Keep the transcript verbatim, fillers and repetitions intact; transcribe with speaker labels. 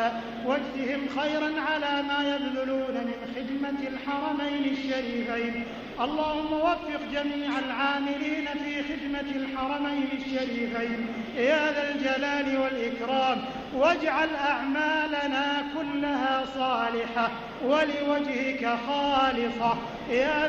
Speaker 1: الدعاء واجزهم خيرا على ما يبذلون من خدمة الحرمين الشريفين. اللهم وفق جميع العاملين في خدمة الحرمين الشريفين يا ذا الجلال والإكرام، واجعل أعمالنا كلها صالحة ولوجهك خالصة يا